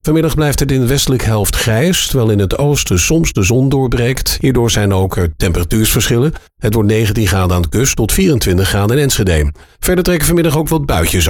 Vanmiddag blijft het in de westelijke helft grijs, terwijl in het oosten soms de zon doorbreekt. Hierdoor zijn ook er temperatuursverschillen. Het wordt 19 graden aan de kust tot 24 graden in Enschede. Verder trekken vanmiddag ook wat buitjes